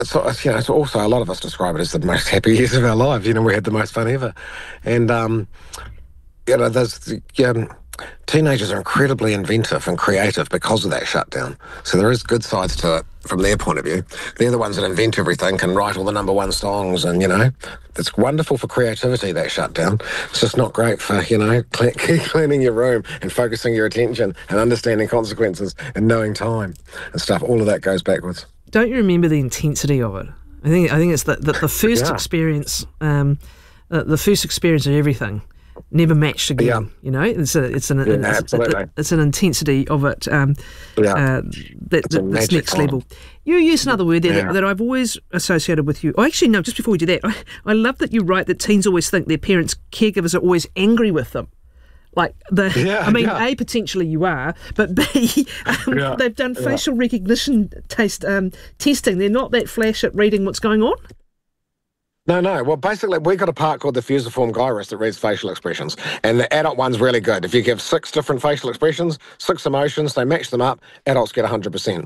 it's also, a lot of us describe it as the most happy years of our lives. We had the most fun ever. And, there's teenagers are incredibly inventive and creative because of that shutdown. So there is good sides to it from their point of view. They're the ones that invent everything, can write all the number one songs, and, it's wonderful for creativity, that shutdown. It's just not great for, cleaning your room and focusing your attention and understanding consequences and knowing time and stuff. All of that goes backwards. Don't you remember the intensity of it? I think it's the first experience, the first experience of everything never matched again. It's an intensity of it. That's next level. You use another word there that I've always associated with you. Oh, actually, no. Just before we do that, I love that you write that teens always think their parents, caregivers, are always angry with them. Like A, potentially you are, but B, they've done facial recognition testing. They're not that flash at reading what's going on. No. Well, basically, we've got a part called the fusiform gyrus that reads facial expressions, and the adult one's really good. If you give 6 different facial expressions, 6 emotions, they match them up, adults get 100%.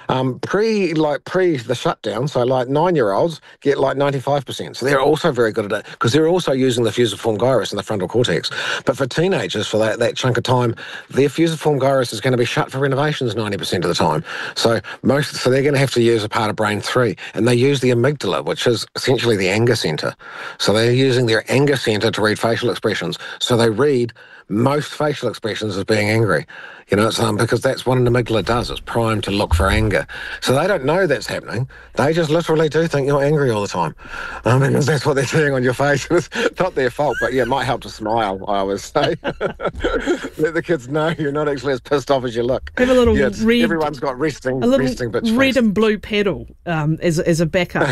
Pre the shutdown, so 9-year-olds get 95%. So they're also very good at it because they're also using the fusiform gyrus in the frontal cortex. But for teenagers, for that chunk of time, their fusiform gyrus is going to be shut for renovations 90% of the time. So they're going to have to use a part of brain 3, and they use the amygdala, which is essentially the anger centre. So they're using their anger centre to read facial expressions. So they read most facial expressions as being angry. Because that's what an amygdala does. It's primed to look for anger. So they don't know that's happening. They just literally do think you're angry all the time. Because that's what they're seeing on your face. It's not their fault, but it might help to smile, I always say. Let the kids know you're not actually as pissed off as you look. Have a little red... Everyone's got resting bitch red face. and blue pedal as a backup.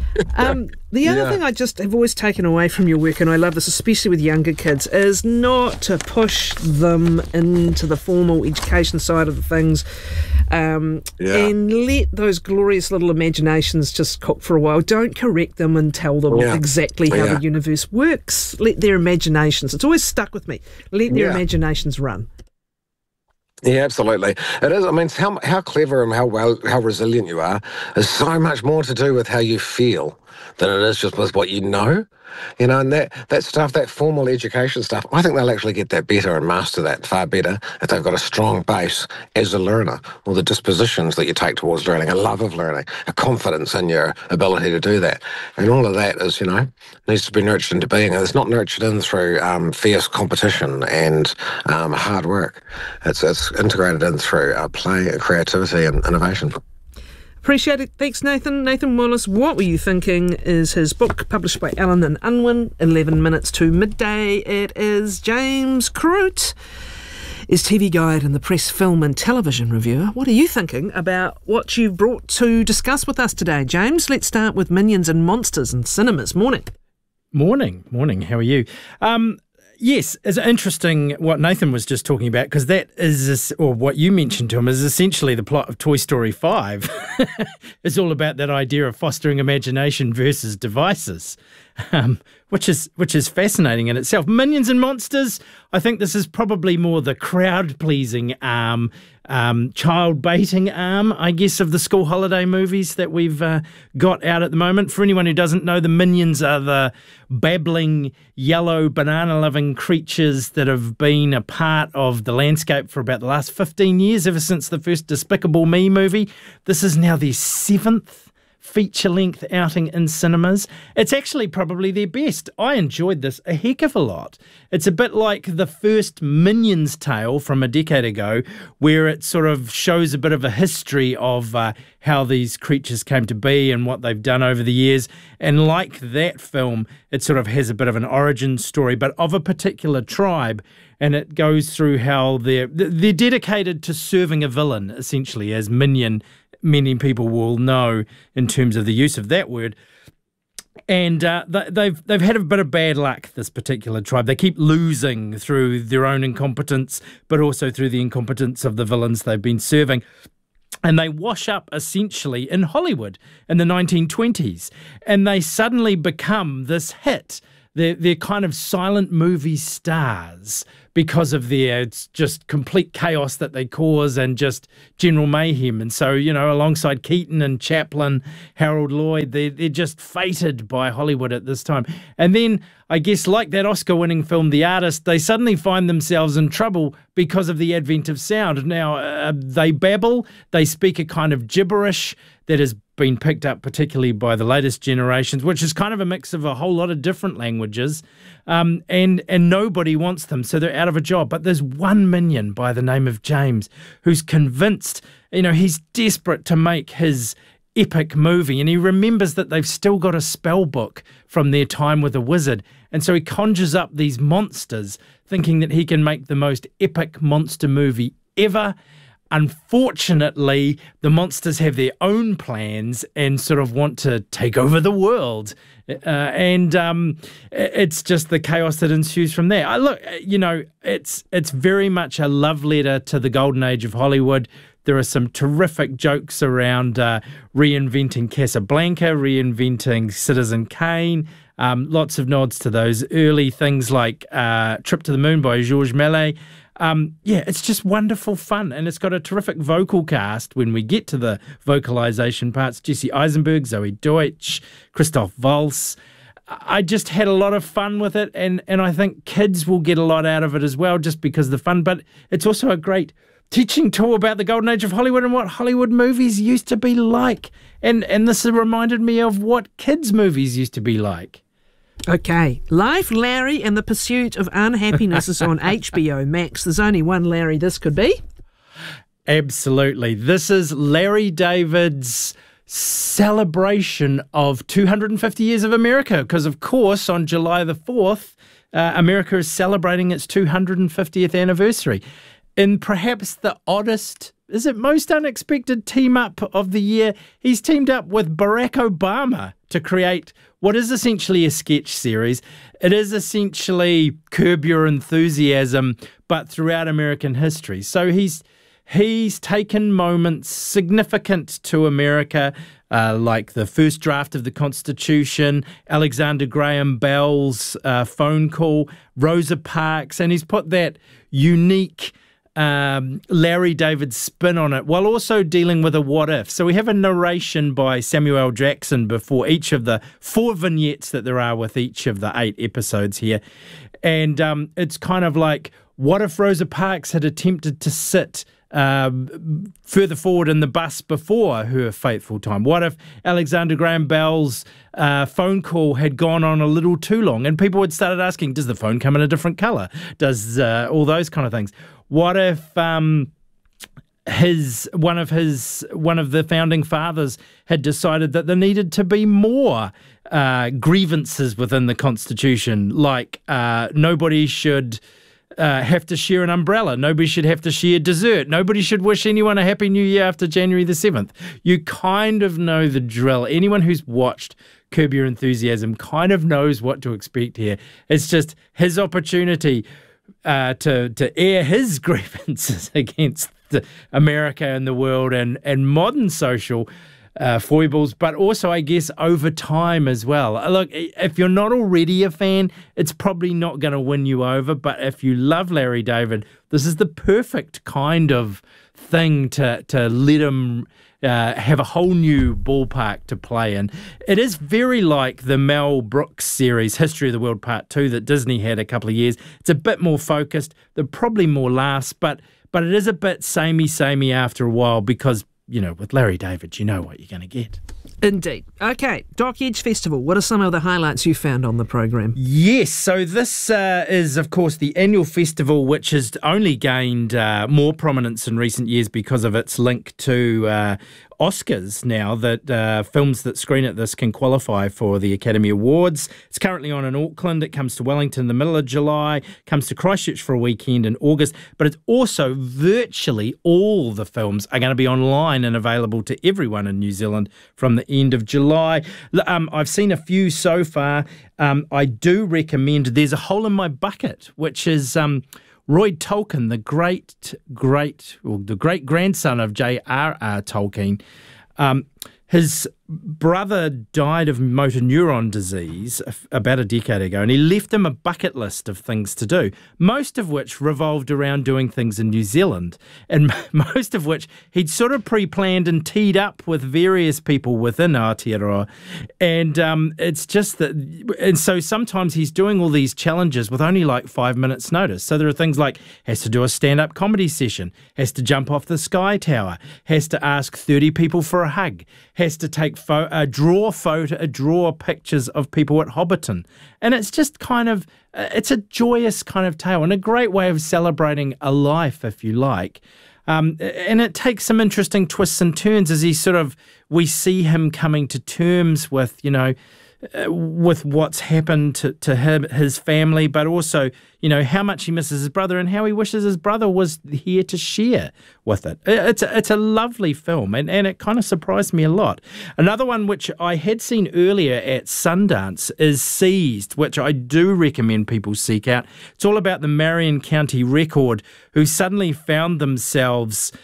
The other thing I just have always taken away from your work, and I love this especially with younger kids, is not to push them into the formal education side of the things and let those glorious little imaginations just cook for a while. Don't correct them and tell them exactly how the universe works. Let their imaginations, it's always stuck with me, let their imaginations run. Yeah, absolutely. It is. I mean, how clever and how resilient you are is so much more to do with how you feel than it is just with what you know. And that stuff, that formal education stuff, I think they'll actually get that better and master that far better if they've got a strong base as a learner, or the dispositions that you take towards learning, a love of learning, a confidence in your ability to do that. And all of that is, needs to be nurtured into being. And it's not nurtured in through fierce competition and hard work. It's integrated in through play, creativity and innovation. Appreciate it. Thanks, Nathan. Nathan Wallace, What Were You Thinking is his book, published by Allen and Unwin, 11 minutes to midday. It is James Croot, is TV guide and the press, film and television reviewer. What are you thinking about what you've brought to discuss with us today, James? Let's start with Minions and Monsters in cinemas. Morning. Morning. How are you? Yes, it's interesting what Nathan was just talking about, because that is, or what you mentioned to him, is essentially the plot of Toy Story 5. It's all about that idea of fostering imagination versus devices, which is fascinating in itself. Minions and Monsters, I think this is probably more the crowd-pleasing child baiting arm, I guess, of the school holiday movies that we've got out at the moment. For anyone who doesn't know, the Minions are the babbling, yellow, banana-loving creatures that have been a part of the landscape for about the last 15 years, ever since the first Despicable Me movie. This is now their 7th feature-length outing in cinemas. It's actually probably their best. I enjoyed this a heck of a lot. It's a bit like the first Minions tale from a decade ago, where it sort of shows a bit of a history of how these creatures came to be and what they've done over the years. And like that film, it sort of has a bit of an origin story, but of a particular tribe. And it goes through how they're dedicated to serving a villain, essentially, as Minion, many people will know in terms of the use of that word. And they've had a bit of bad luck, this particular tribe. They keep losing through their own incompetence, but also through the incompetence of the villains they've been serving. And they wash up essentially in Hollywood in the 1920s. And they suddenly become this hit. They're kind of silent movie stars because of their it's just complete chaos that they cause and just general mayhem. And so, alongside Keaton and Chaplin, Harold Lloyd, they're just fated by Hollywood at this time. And then, I guess, like that Oscar-winning film, The Artist, they suddenly find themselves in trouble because of the advent of sound. Now, they babble, they speak a kind of gibberish that has been picked up particularly by the latest generations, which is kind of a mix of a whole lot of different languages, and nobody wants them, so they're out of a job. But there's one minion by the name of James who's convinced, he's desperate to make his epic movie, and he remembers that they've still got a spell book from their time with a wizard, and so he conjures up these monsters thinking that he can make the most epic monster movie ever. Unfortunately, the monsters have their own plans and sort of want to take over the world. And it's just the chaos that ensues from there. Look, it's very much a love letter to the golden age of Hollywood. There are some terrific jokes around reinventing Casablanca, reinventing Citizen Kane, lots of nods to those early things like Trip to the Moon by Georges Méliès. It's just wonderful fun, and it's got a terrific vocal cast when we get to the vocalization parts. Jesse Eisenberg, Zoe Deutsch, Christoph Waltz. I just had a lot of fun with it, and I think kids will get a lot out of it as well, just because of the fun. But it's also a great teaching tool about the golden age of Hollywood and what Hollywood movies used to be like. And this reminded me of what kids' movies used to be like. Okay, Life, Larry and the Pursuit of Unhappiness is on HBO Max. There's only one Larry this could be. Absolutely. This is Larry David's celebration of 250 years of America, because, of course, on July the 4th, America is celebrating its 250th anniversary. In perhaps the oddest, is it most unexpected team-up of the year, he's teamed up with Barack Obama to create what is essentially a sketch series. It is essentially Curb Your Enthusiasm, but throughout American history. So he's taken moments significant to America, like the first draft of the Constitution, Alexander Graham Bell's phone call, Rosa Parks, and he's put that unique Larry David spin on it, while also dealing with a what if. So we have a narration by Samuel L. Jackson before each of the 4 vignettes that there are with each of the 8 episodes here. And it's kind of like, what if Rosa Parks had attempted to sit further forward in the bus before her fateful time? What if Alexander Graham Bell's phone call had gone on a little too long? And people had started asking, does the phone come in a different colour? Does all those kind of things? What if one of the founding fathers had decided that there needed to be more grievances within the Constitution, like nobody should have to share an umbrella, nobody should have to share dessert, nobody should wish anyone a happy new year after January the 7th. You kind of know the drill. Anyone who's watched Curb Your Enthusiasm kind of knows what to expect here. It's just his opportunity to air his grievances against America and the world and modern social foibles, but also, I guess, over time as well. Look, if you're not already a fan, it's probably not going to win you over, but if you love Larry David, this is the perfect kind of thing to let him have a whole new ballpark to play in. It is very like the Mel Brooks series, History of the World Part 2, that Disney had a couple of years. It's a bit more focused. There probably more laughs, but it is a bit samey after a while because, with Larry David, you know what you're going to get. Indeed. Okay, Doc Edge Festival. What are some of the highlights you found on the program? Yes, so this is, of course, the annual festival, which has only gained more prominence in recent years because of its link to Oscars now, that films that screen at this can qualify for the Academy Awards. It's currently on in Auckland. It comes to Wellington in the middle of July, comes to Christchurch for a weekend in August, but it's also virtually all the films are going to be online and available to everyone in New Zealand from the end of July. I've seen a few so far. I do recommend There's a Hole in My Bucket, which is Roy Tolkien, the great grandson of J.R.R. Tolkien. His brother died of motor neuron disease about a decade ago, and he left him a bucket list of things to do, most of which revolved around doing things in New Zealand, and most of which he'd sort of pre-planned and teed up with various people within Aotearoa. And it's just that, and so sometimes he's doing all these challenges with only like 5 minutes notice. So there are things like has to do a stand-up comedy session, has to jump off the Sky Tower, has to ask 30 people for a hug, has to take draw pictures of people at Hobbiton. And it's just kind of, it's a joyous kind of tale and a great way of celebrating a life, if you like. And it takes some interesting twists and turns as we see him coming to terms with, with what's happened to him, his family, but also, how much he misses his brother and how he wishes his brother was here to share with it. It's a lovely film, and it kind of surprised me a lot. Another one which I had seen earlier at Sundance is Seized, which I do recommend people seek out. It's all about the Marion County Record, who suddenly found themselves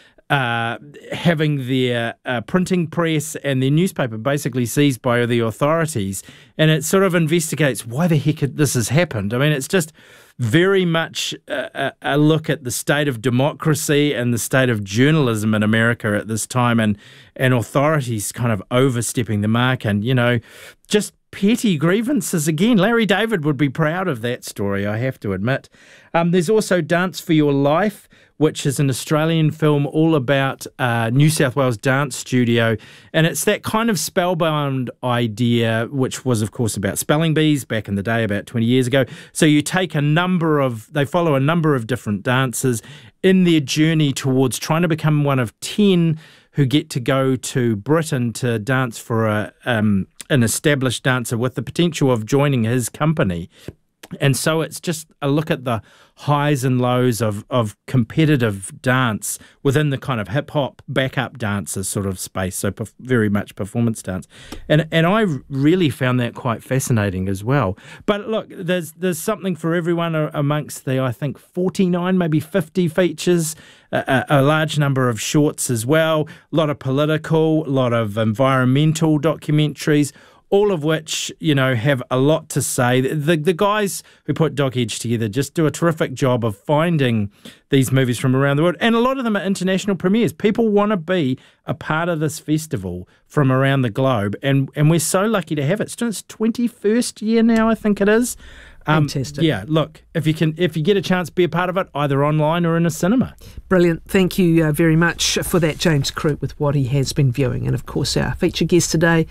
having their printing press and their newspaper basically seized by the authorities, and it sort of investigates why the heck this has happened. I mean, it's just very much a look at the state of democracy and the state of journalism in America at this time, and authorities kind of overstepping the mark, and just petty grievances again. Larry David would be proud of that story, I have to admit. There's also Dance for Your Life, which is an Australian film all about New South Wales Dance Studio. And it's that kind of spellbound idea, which was, of course, about spelling bees back in the day, about 20 years ago. So you take they follow a number of different dancers in their journey towards trying to become one of 10 who get to go to Britain to dance for an established dancer with the potential of joining his company. And so it's just a look at the highs and lows of competitive dance within the kind of hip-hop backup dancer sort of space, so very much performance dance. And I really found that quite fascinating as well. But look, there's something for everyone amongst the, I think, 49, maybe 50 features, a large number of shorts as well, a lot of political, a lot of environmental documentaries, all of which, have a lot to say. The guys who put Doc Edge together just do a terrific job of finding these movies from around the world. And a lot of them are international premieres. People want to be a part of this festival from around the globe. And we're so lucky to have it. It's its 21st year now, I think it is. Fantastic. Yeah, look, if you get a chance, be a part of it, either online or in a cinema. Brilliant. Thank you very much for that, James Croop, with what he has been viewing. And, of course, our feature guest today,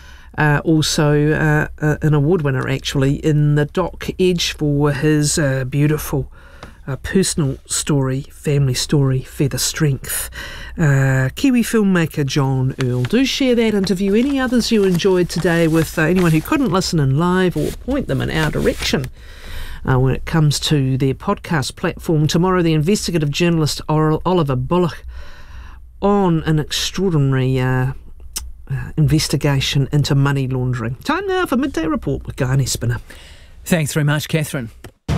also an award winner, actually, in the Doc Edge for his beautiful personal story, family story, Feather Strength. Kiwi filmmaker John Earl. Do share that interview. Any others you enjoyed today with anyone who couldn't listen in live, or point them in our direction when it comes to their podcast platform. Tomorrow, the investigative journalist Oliver Bullock on an extraordinary investigation into money laundering. Time now for Midday Report with Guy Nespiner. Thanks very much, Catherine.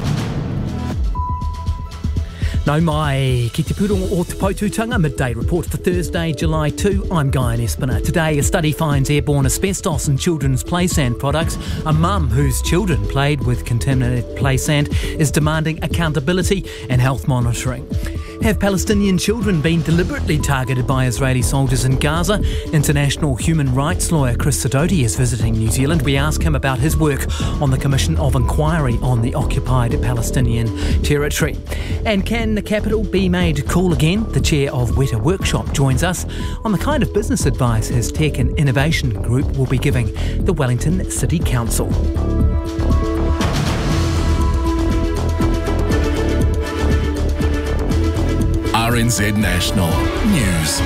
Nau mai, ki te puro o te Pautūtanga Midday Report for Thursday, July 2. I'm Guy Nespiner. Today, a study finds airborne asbestos in children's play sand products. A mum whose children played with contaminated play sand is demanding accountability and health monitoring. Have Palestinian children been deliberately targeted by Israeli soldiers in Gaza? International human rights lawyer Chris Sidoti is visiting New Zealand. We ask him about his work on the Commission of Inquiry on the occupied Palestinian territory. And can the capital be made cool again? The chair of Weta Workshop joins us on the kind of business advice his Tech and Innovation Group will be giving the Wellington City Council. RNZ National News.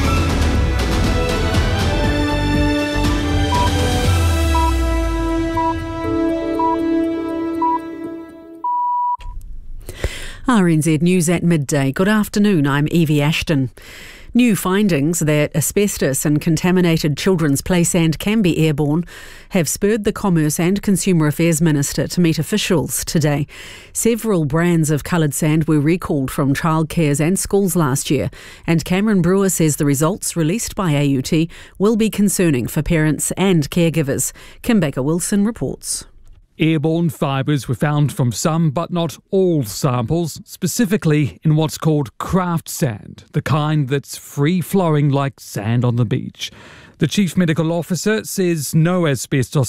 RNZ News at midday. Good afternoon, I'm Evie Ashton. New findings that asbestos and contaminated children's play sand can be airborne have spurred the Commerce and Consumer Affairs Minister to meet officials today. Several brands of coloured sand were recalled from childcares and schools last year, and Cameron Brewer says the results released by AUT will be concerning for parents and caregivers. Kim Baker-Wilson reports. Airborne fibres were found from some but not all samples, specifically in what's called craft sand, the kind that's free-flowing like sand on the beach. The Chief Medical Officer says no asbestos